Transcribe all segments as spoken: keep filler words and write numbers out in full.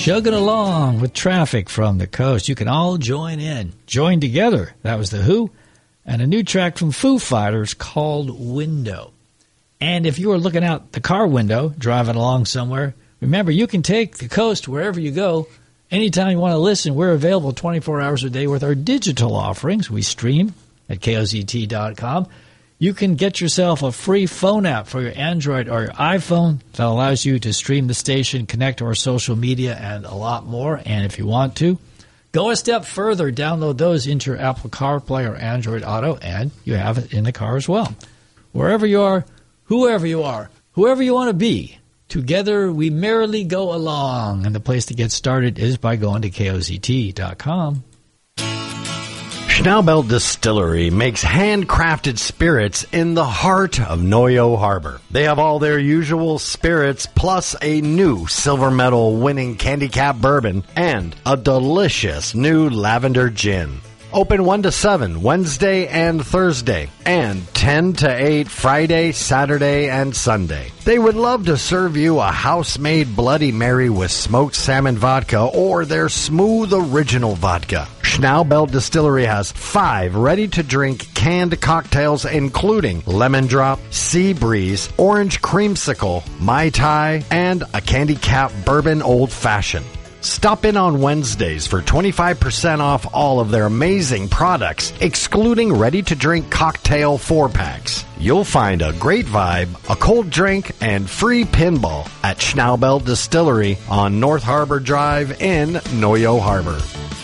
chugging along with traffic from the coast. You can all join in. Join together. That was The Who. And a new track from Foo Fighters called Window. And if you are looking out the car window, driving along somewhere, remember, you can take the coast wherever you go. Anytime you want to listen, we're available twenty-four hours a day with our digital offerings. We stream at K O Z T dot com. You can get yourself a free phone app for your Android or your iPhone that allows you to stream the station, connect to our social media, and a lot more. And if you want to, go a step further, download those into your Apple CarPlay or Android Auto, and you have it in the car as well. Wherever you are, whoever you are, whoever you want to be, together we merrily go along. And the place to get started is by going to K O Z T dot com. Schnaubelt Distillery makes handcrafted spirits in the heart of Noyo Harbor. They have all their usual spirits plus a new silver medal winning Candy Cap bourbon and a delicious new lavender gin. Open one to seven Wednesday and Thursday, and ten to eight Friday, Saturday, and Sunday. They would love to serve you a house-made Bloody Mary with smoked salmon vodka or their smooth original vodka. Schnaubelt Distillery has five ready-to-drink canned cocktails including Lemon Drop, Sea Breeze, Orange Creamsicle, Mai Tai, and a Candy Cap Bourbon Old Fashioned. Stop in on Wednesdays for twenty-five percent off all of their amazing products, excluding ready-to-drink cocktail four-packs. You'll find a great vibe, a cold drink, and free pinball at Schnaubelt Distillery on North Harbor Drive in Noyo Harbor.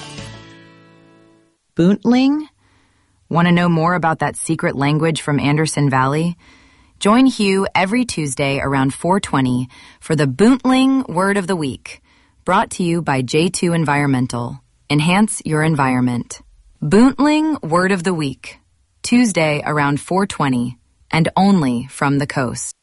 Boontling? Want to know more about that secret language from Anderson Valley? Join Hugh every Tuesday around four twenty for the Boontling Word of the Week. Brought to you by J two Environmental. Enhance your environment. Boontling Word of the Week. Tuesday around four twenty, and only from the coast.